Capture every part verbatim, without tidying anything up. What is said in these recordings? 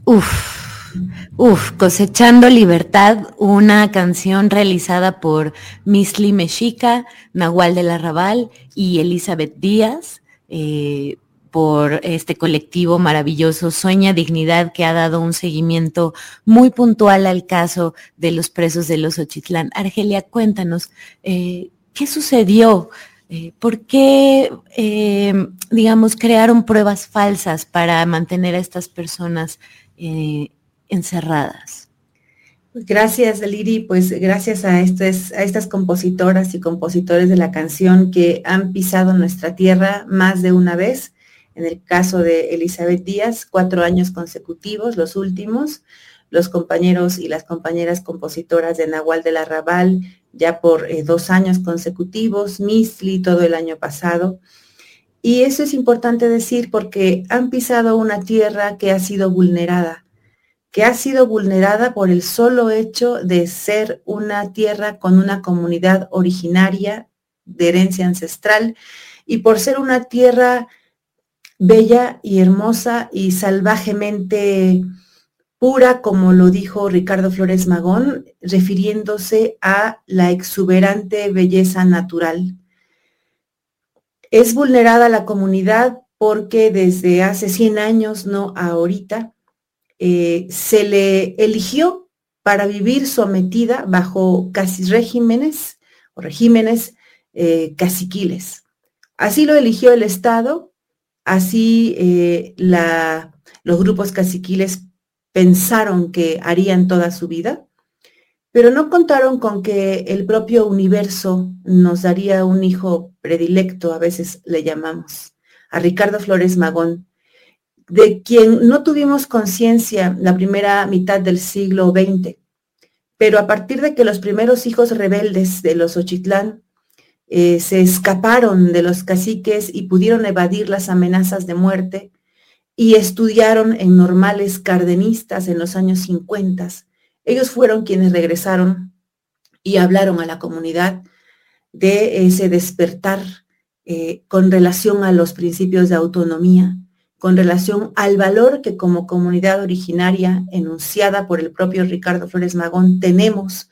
Uf, uf, Cosechando Libertad, una canción realizada por Misli Mexica, Nahual del Arrabal y Elizabeth Díaz, eh, por este colectivo maravilloso Sueña Dignidad, que ha dado un seguimiento muy puntual al caso de los presos de los Ochitlán. Argelia, cuéntanos, eh, ¿qué sucedió? Eh, ¿Por qué, eh, digamos, crearon pruebas falsas para mantener a estas personas eh, encerradas? Gracias, Liri, pues gracias a estas, a estas compositoras y compositores de la canción que han pisado nuestra tierra más de una vez. En el caso de Elizabeth Díaz, cuatro años consecutivos, los últimos, los compañeros y las compañeras compositoras de Nahual del Arrabal, ya por eh, dos años consecutivos, Misli todo el año pasado. Y eso es importante decir porque han pisado una tierra que ha sido vulnerada, que ha sido vulnerada por el solo hecho de ser una tierra con una comunidad originaria de herencia ancestral y por ser una tierra bella y hermosa y salvajemente pura, como lo dijo Ricardo Flores Magón, refiriéndose a la exuberante belleza natural. Es vulnerada la comunidad porque desde hace cien años, no ahorita, Eh, se le eligió para vivir sometida bajo casi regímenes o regímenes eh, caciquiles. Así lo eligió el Estado, así eh, la, los grupos caciquiles pensaron que harían toda su vida, pero no contaron con que el propio universo nos daría un hijo predilecto, a veces le llamamos, a Ricardo Flores Magón, de quien no tuvimos conciencia la primera mitad del siglo veinte, pero a partir de que los primeros hijos rebeldes de los Ochitlán eh, se escaparon de los caciques y pudieron evadir las amenazas de muerte y estudiaron en normales cardenistas en los años cincuenta, ellos fueron quienes regresaron y hablaron a la comunidad de ese despertar eh, con relación a los principios de autonomía, con relación al valor que como comunidad originaria enunciada por el propio Ricardo Flores Magón tenemos,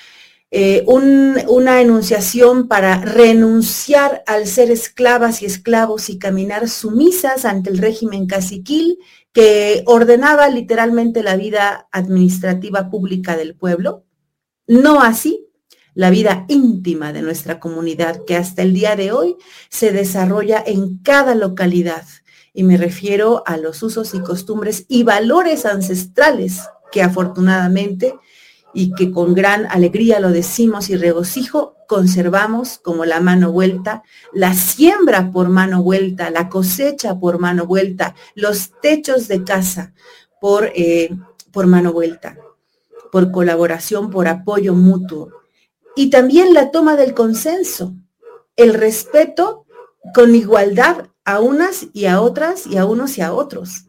eh, un, una enunciación para renunciar al ser esclavas y esclavos y caminar sumisas ante el régimen caciquil que ordenaba literalmente la vida administrativa pública del pueblo, no así la vida íntima de nuestra comunidad, que hasta el día de hoy se desarrolla en cada localidad. Y me refiero a los usos y costumbres y valores ancestrales que afortunadamente y que con gran alegría lo decimos y regocijo, conservamos como la mano vuelta, la siembra por mano vuelta, la cosecha por mano vuelta, los techos de casa por, eh, por mano vuelta, por colaboración, por apoyo mutuo. Y también la toma del consenso, el respeto con igualdad a unas y a otras y a unos y a otros.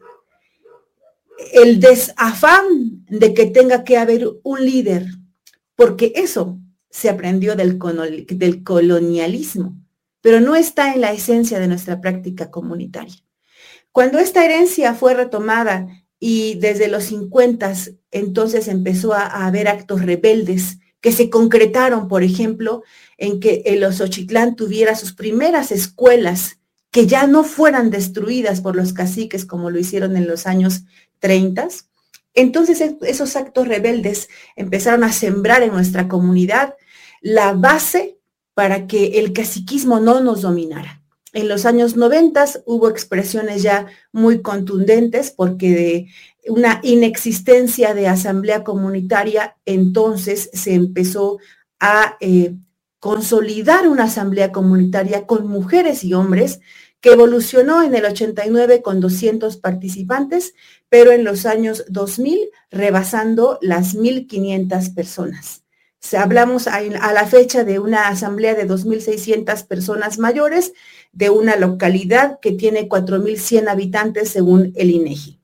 El desafán de que tenga que haber un líder, porque eso se aprendió del, del colonialismo, pero no está en la esencia de nuestra práctica comunitaria. Cuando esta herencia fue retomada y desde los cincuenta entonces empezó a, a haber actos rebeldes que se concretaron, por ejemplo, en que el Ozochitlán tuviera sus primeras escuelas que ya no fueran destruidas por los caciques como lo hicieron en los años treinta. Entonces esos actos rebeldes empezaron a sembrar en nuestra comunidad la base para que el caciquismo no nos dominara. En los años noventa hubo expresiones ya muy contundentes porque de una inexistencia de asamblea comunitaria, entonces se empezó a eh, consolidar una asamblea comunitaria con mujeres y hombres que evolucionó en el ochenta y nueve con doscientos participantes, pero en los años dos mil rebasando las mil quinientas personas. Si hablamos a, a la fecha de una asamblea de dos mil seiscientas personas mayores, de una localidad que tiene cuatro mil cien habitantes según el INEGI.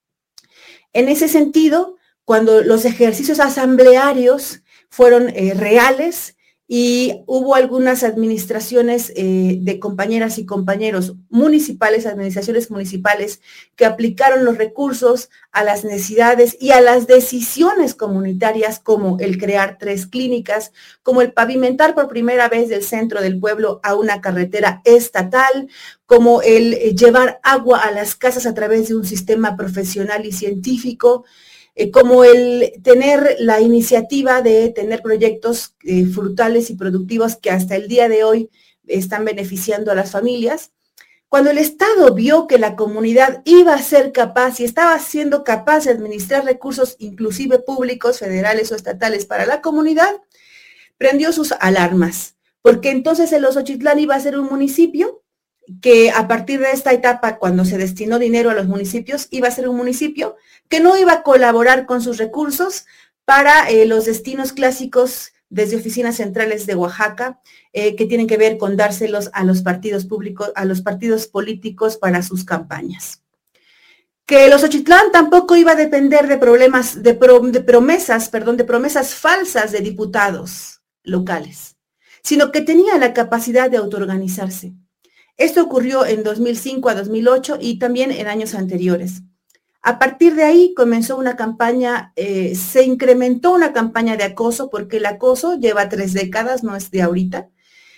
En ese sentido, cuando los ejercicios asamblearios fueron eh, reales y hubo algunas administraciones eh, de compañeras y compañeros municipales, administraciones municipales, que aplicaron los recursos a las necesidades y a las decisiones comunitarias, como el crear tres clínicas, como el pavimentar por primera vez del centro del pueblo a una carretera estatal, como el eh, llevar agua a las casas a través de un sistema profesional y científico, Eh, como el tener la iniciativa de tener proyectos eh, frutales y productivos que hasta el día de hoy están beneficiando a las familias. Cuando el Estado vio que la comunidad iba a ser capaz y estaba siendo capaz de administrar recursos, inclusive públicos, federales o estatales, para la comunidad, prendió sus alarmas, porque entonces el Ozochitlán iba a ser un municipio que a partir de esta etapa, cuando se destinó dinero a los municipios, iba a ser un municipio que no iba a colaborar con sus recursos para eh, los destinos clásicos desde oficinas centrales de Oaxaca, eh, que tienen que ver con dárselos a los partidos públicos, a los partidos políticos para sus campañas. Que el Ozochitlán tampoco iba a depender de problemas, de, pro, de promesas, perdón, de promesas falsas de diputados locales, sino que tenía la capacidad de autoorganizarse. Esto ocurrió en dos mil cinco a dos mil ocho y también en años anteriores. A partir de ahí comenzó una campaña, eh, se incrementó una campaña de acoso, porque el acoso lleva tres décadas, no es de ahorita.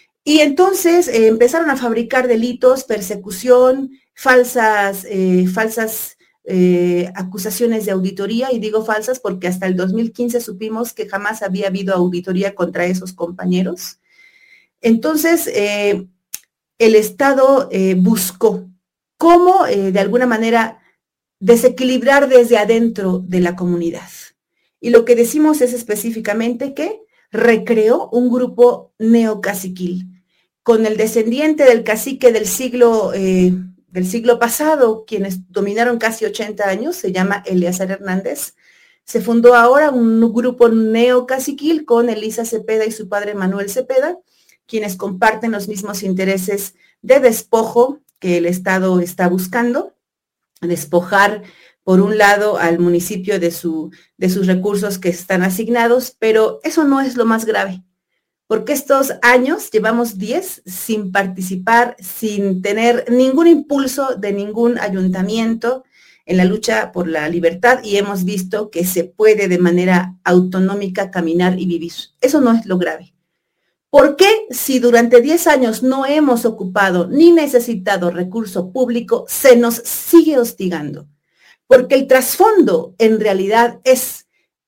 Y entonces eh, empezaron a fabricar delitos, persecución, falsas, eh, falsas eh, acusaciones de auditoría, y digo falsas porque hasta el dos mil quince supimos que jamás había habido auditoría contra esos compañeros. Entonces, eh, el Estado eh, buscó cómo, eh, de alguna manera, desequilibrar desde adentro de la comunidad. Y lo que decimos es específicamente que recreó un grupo neocaciquil, con el descendiente del cacique del siglo, eh, del siglo pasado, quienes dominaron casi ochenta años, se llama Eleazar Hernández. Se fundó ahora un grupo neocaciquil con Elisa Cepeda y su padre Manuel Cepeda, quienes comparten los mismos intereses de despojo que el Estado está buscando, despojar por un lado al municipio de, su, de sus recursos que están asignados, pero eso no es lo más grave, porque estos años, llevamos diez sin participar, sin tener ningún impulso de ningún ayuntamiento en la lucha por la libertad, y hemos visto que se puede de manera autonómica caminar y vivir. Eso no es lo grave. ¿Por qué, si durante diez años no hemos ocupado ni necesitado recurso público, se nos sigue hostigando? Porque el trasfondo en realidad es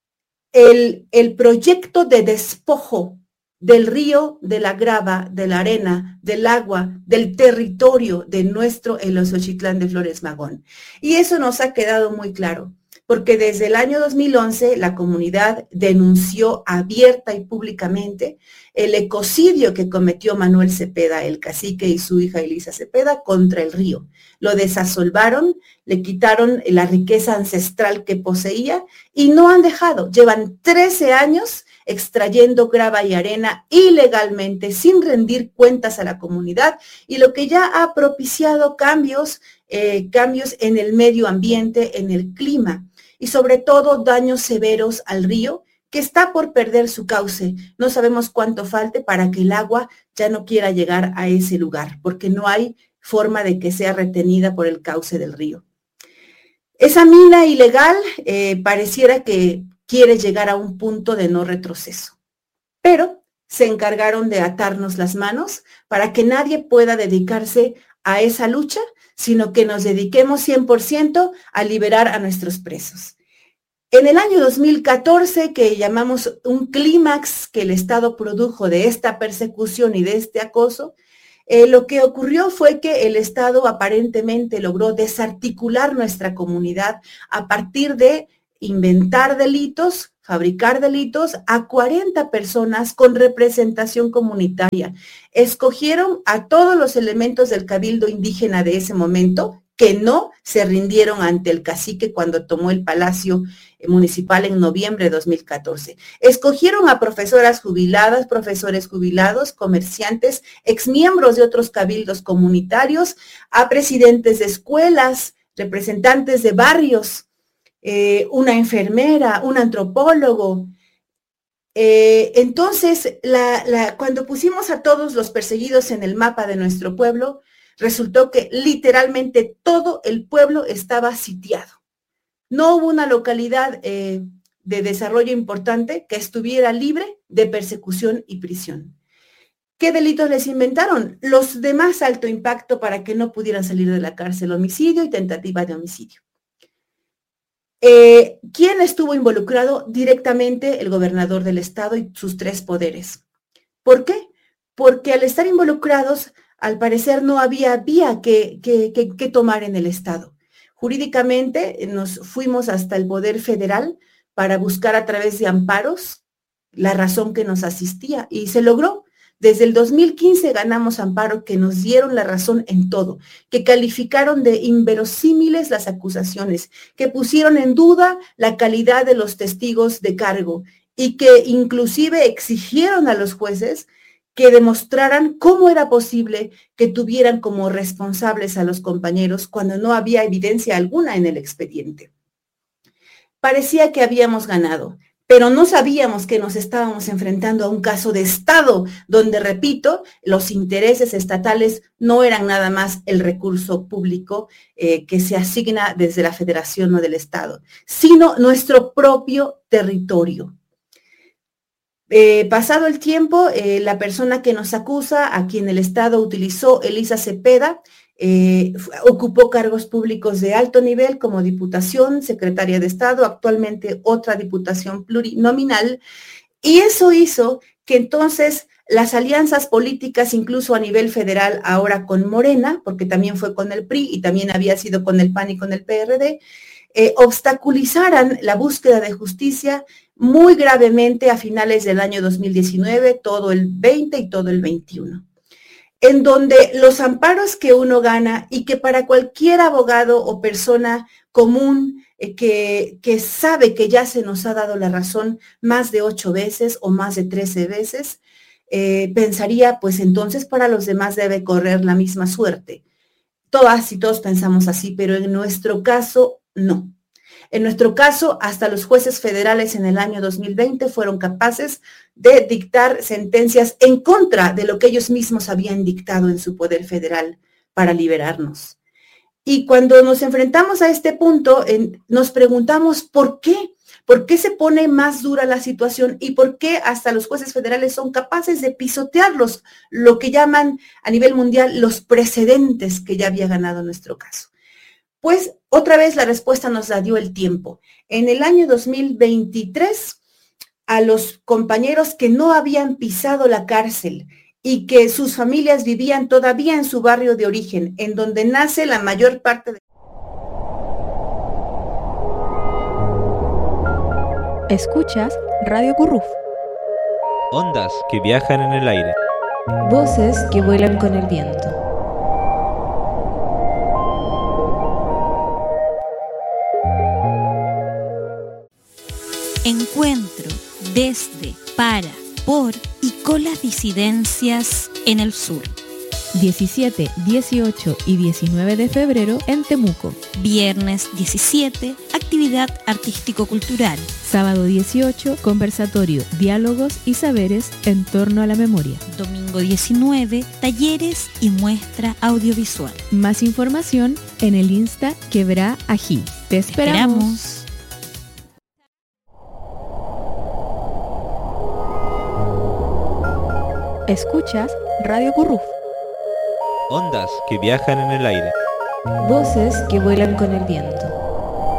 el, el proyecto de despojo del río, de la grava, de la arena, del agua, del territorio de nuestro el Ozochitlán de Flores Magón. Y eso nos ha quedado muy claro, porque desde el año dos mil once la comunidad denunció abierta y públicamente el ecocidio que cometió Manuel Cepeda, el cacique, y su hija Elisa Cepeda contra el río. Lo desasolvaron, le quitaron la riqueza ancestral que poseía y no han dejado. Llevan trece años extrayendo grava y arena ilegalmente, sin rendir cuentas a la comunidad, y lo que ya ha propiciado cambios, eh, cambios en el medio ambiente, en el clima, y sobre todo daños severos al río, que está por perder su cauce. No sabemos cuánto falte para que el agua ya no quiera llegar a ese lugar, porque no hay forma de que sea retenida por el cauce del río. Esa mina ilegal eh, pareciera que quiere llegar a un punto de no retroceso, pero se encargaron de atarnos las manos para que nadie pueda dedicarse a esa lucha, sino que nos dediquemos cien por ciento a liberar a nuestros presos. En el año dos mil catorce, que llamamos un clímax que el Estado produjo de esta persecución y de este acoso, eh, lo que ocurrió fue que el Estado aparentemente logró desarticular nuestra comunidad a partir de inventar delitos, fabricar delitos a cuarenta personas con representación comunitaria. Escogieron a todos los elementos del cabildo indígena de ese momento, que no se rindieron ante el cacique cuando tomó el Palacio Municipal en noviembre de dos mil catorce. Escogieron a profesoras jubiladas, profesores jubilados, comerciantes, exmiembros de otros cabildos comunitarios, a presidentes de escuelas, representantes de barrios, eh, una enfermera, un antropólogo, Eh, entonces, la, la, cuando pusimos a todos los perseguidos en el mapa de nuestro pueblo, resultó que literalmente todo el pueblo estaba sitiado. No hubo una localidad eh, de desarrollo importante que estuviera libre de persecución y prisión. ¿Qué delitos les inventaron? Los de más alto impacto para que no pudieran salir de la cárcel: homicidio y tentativa de homicidio. Eh, ¿Quién estuvo involucrado? Directamente el gobernador del estado y sus tres poderes. ¿Por qué? Porque al estar involucrados, al parecer no había vía que, que, que, que tomar en el estado. Jurídicamente nos fuimos hasta el poder federal para buscar a través de amparos la razón que nos asistía y se logró. Desde el dos mil quince ganamos amparo que nos dieron la razón en todo, que calificaron de inverosímiles las acusaciones, que pusieron en duda la calidad de los testigos de cargo y que inclusive exigieron a los jueces que demostraran cómo era posible que tuvieran como responsables a los compañeros cuando no había evidencia alguna en el expediente. Parecía que habíamos ganado, pero no sabíamos que nos estábamos enfrentando a un caso de Estado, donde, repito, los intereses estatales no eran nada más el recurso público eh, que se asigna desde la Federación o del Estado, sino nuestro propio territorio. Eh, pasado el tiempo, eh, la persona que nos acusa, a quien el Estado utilizó, Elisa Cepeda, eh, ocupó cargos públicos de alto nivel como diputación, secretaria de Estado, actualmente otra diputación plurinominal, y eso hizo que entonces las alianzas políticas, incluso a nivel federal, ahora con Morena, porque también fue con el P R I y también había sido con el P A N y con el P R D, eh, obstaculizaran la búsqueda de justicia muy gravemente a finales del año dos mil diecinueve, todo el veinte y todo el veintiuno, en donde los amparos que uno gana y que para cualquier abogado o persona común eh, que, que sabe que ya se nos ha dado la razón más de ocho veces o más de trece veces, eh, pensaría, pues entonces para los demás debe correr la misma suerte. Todas y todos pensamos así, pero en nuestro caso, no. En nuestro caso, hasta los jueces federales en el año dos mil veinte fueron capaces de dictar sentencias en contra de lo que ellos mismos habían dictado en su poder federal para liberarnos. Y cuando nos enfrentamos a este punto, en, nos preguntamos por qué, por qué se pone más dura la situación y por qué hasta los jueces federales son capaces de pisotearlos, lo que llaman a nivel mundial los precedentes que ya había ganado nuestro caso. Pues otra vez la respuesta nos la dio el tiempo. En el año dos mil veintitrés, a los compañeros que no habían pisado la cárcel y que sus familias vivían todavía en su barrio de origen, en donde nace la mayor parte de... Escuchas Radio Curruf. Ondas que viajan en el aire. Voces que vuelan con el viento. Encuentro desde, para, por y con las disidencias en el sur. diecisiete, dieciocho y diecinueve de febrero en Temuco. Viernes diecisiete, actividad artístico-cultural. Sábado dieciocho, conversatorio, diálogos y saberes en torno a la memoria. Domingo diecinueve, talleres y muestra audiovisual. Más información en el Insta Quebrá Ají. Te esperamos. esperamos. Escuchas Radio Curruf. Ondas que viajan en el aire. Voces que vuelan con el viento.